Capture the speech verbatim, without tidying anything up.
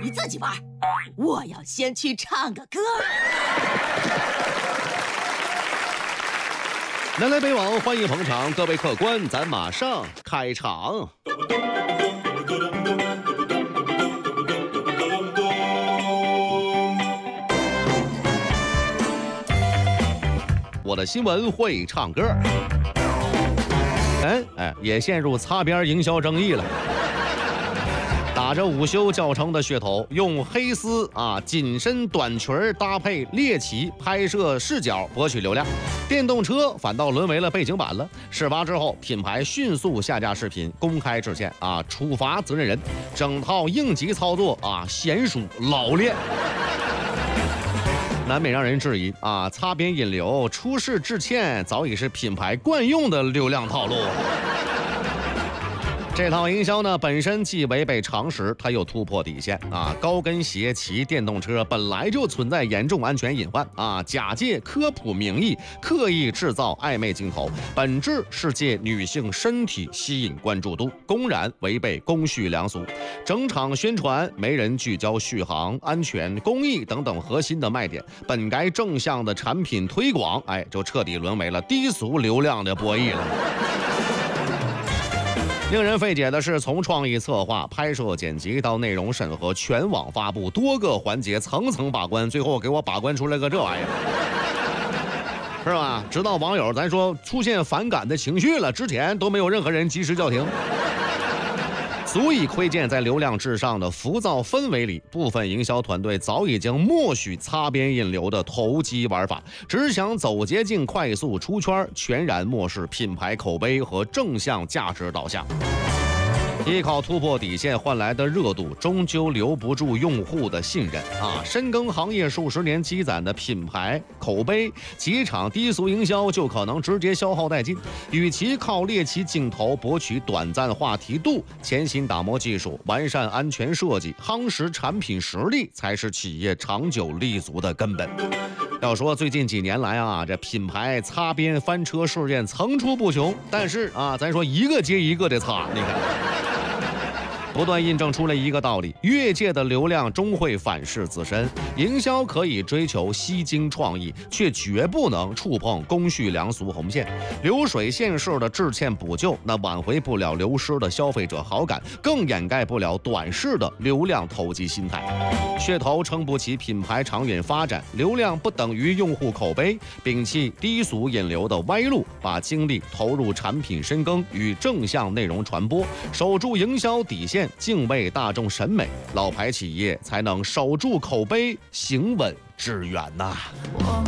你自己玩，我要先去唱个歌。 南来北往，欢迎捧场，各位客官，咱马上开场。我的新闻会唱歌，哎哎，也陷入擦边营销争议了。打着午休教程的噱头，用黑丝啊紧身短裙搭配猎奇拍摄视角博取流量，电动车反倒沦为了背景板了。事发之后，品牌迅速下架视频，公开致歉啊，处罚责任人，整套应急操作啊娴熟老练。难免让人质疑啊，擦边引流、出示致歉，早已是品牌惯用的流量套路。这套营销呢，本身既违背常识，它又突破底线啊！高跟鞋骑电动车本来就存在严重安全隐患啊！假借科普名义，刻意制造暧昧镜头，本质是借女性身体吸引关注度，公然违背公序良俗。整场宣传没人聚焦续航、安全、公益等等核心的卖点，本该正向的产品推广，哎，就彻底沦为了低俗流量的博弈了。令人费解的是，从创意策划、拍摄、剪辑到内容审核，全网发布，多个环节层层把关，最后给我把关出来个这玩意儿，是吧？直到网友咱说出现反感的情绪了，之前都没有任何人及时叫停。足以窥见，在流量至上的浮躁氛围里，部分营销团队早已经默许擦边引流的投机玩法，只想走捷径、快速出圈，全然漠视品牌口碑和正向价值导向。依靠突破底线换来的热度，终究留不住用户的信任啊！深耕行业数十年积攒的品牌口碑，几场低俗营销就可能直接消耗殆尽。与其靠猎奇镜头博取短暂话题度，潜心打磨技术，完善安全设计，夯实产品实力，才是企业长久立足的根本。要说最近几年来啊，这品牌擦边翻车事件层出不穷，但是啊，咱说一个接一个的擦，你看。不断印证出了一个道理，越界的流量终会反噬自身。营销可以追求吸睛创意，却绝不能触碰公序良俗红线。流水线式的致歉补救，那挽回不了流失的消费者好感，更掩盖不了短视的流量投机心态。噱头撑不起品牌长远发展，流量不等于用户口碑。摒弃低俗引流的歪路，把精力投入产品深耕与正向内容传播，守住营销底线，敬畏大众审美，老牌企业才能守住口碑，行稳致远呐。